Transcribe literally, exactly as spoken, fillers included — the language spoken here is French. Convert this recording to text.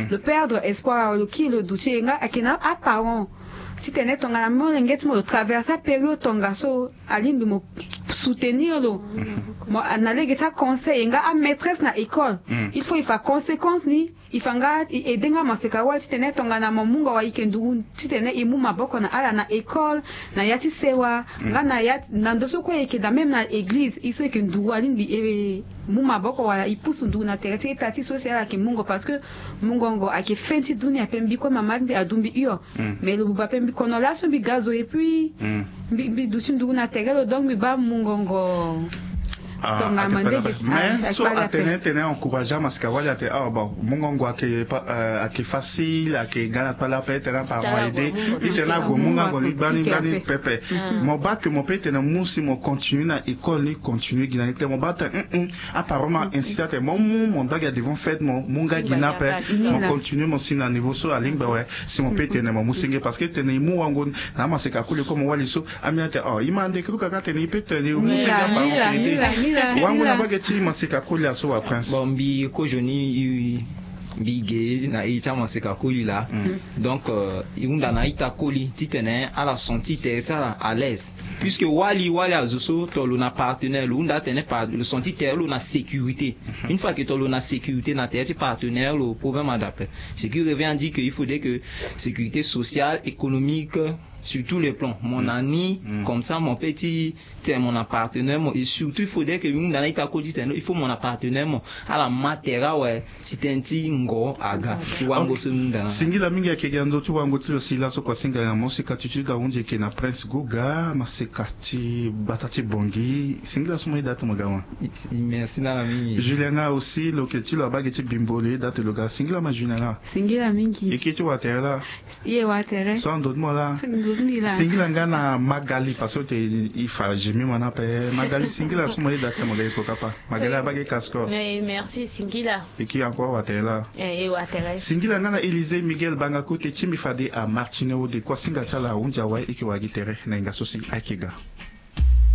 le perdre espoir le qui le doute nga akena a parent si tene tonga na mo ngeti mo traverser période tonga so aline mo soutenir lo mo analege ta conseil nga a maîtresse na école il faut il fa conséquence ni il fanga edenga maseka wa si tene tonga na munga wa ikendu si tene imu maboko na ala na école na yati sewa nga na yati na ndoso ko ekeda même na église iso ikendu aline bi mu maboko wala ipusu ndu na tereti tati social aki mungo parce que mungongo aki fenti dunia pembi ko mama mbi adumbi iyo mais le buba pembi kono la so bi gazo et puis bi dusi ndu na tegelo donc bi ba mungongo Ah, mais so atene tene encourageant masika wali ate ah bon mungongo ake ake facile ake gana pala pete na par moi aider itena go mungongo ni bani bani pepe mo ba que mo pete na musi mo continue na école ni continue gina te mo ba te apparemment insisté mon mon daga devant fait mon munga gina pe mo continue mon sina niveau so a lingba ouais si mo pete na mo musinge parce que tene mu wango na masika kule comme wali so amiate oh imande kuka ka tene pete ni musinga pa wangu na bageti masika kuli aso wa prince bombi ko joni bigé na ita masika kuli là donc iunda na ita kuli titene ala senti terre à l'aise puisque wali wali azuso tolo na partenaire unda tene par le senti terre na sécurité une fois que tolo na sécurité na terre partenaire le problème adapté ce qui revient dire que il faudrait que sécurité sociale économique sur tous les plans mon ami mm. comme ça mon petit mon partenaire et surtout il faudrait que nous dans l'état quotidien il faut mon partenaire à la matière ouais sitenti ngo aga tu wango ce monde singila mingi akigando tu wango tu sila so kwa singa ya musika tituda unje ke na prince guga masekati batati bongi singila so date magawa merci na mingi Juliana aussi lo que tu la bageti bimbole date le gars singila ma Juliana singila mingi et que tu watera ye watera so ndo mola singila ngana magali parce que il fa jemi mana pe magali singila so moy date magali ko kapa magali bagé casco oui merci singila et qui encore watera eh watera singila ngana Élysée Miguel Bangako te chimi fade a Martineo de kwa singa tala unja wa iki wagitere na inga sosi akiga